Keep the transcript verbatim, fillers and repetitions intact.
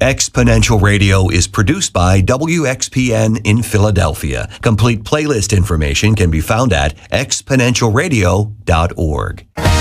Exponential Radio is produced by W X P N in Philadelphia. Complete playlist information can be found at exponential radio dot org.